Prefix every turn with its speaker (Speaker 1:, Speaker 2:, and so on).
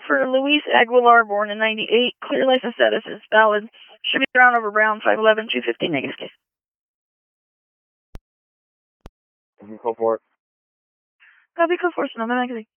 Speaker 1: For Luis Aguilar, born in 98, clear license status is valid. Should be Brown over Brown, 511, 250, negative case.
Speaker 2: Call for it.
Speaker 1: Copy, code 4, Sonoma Magazine.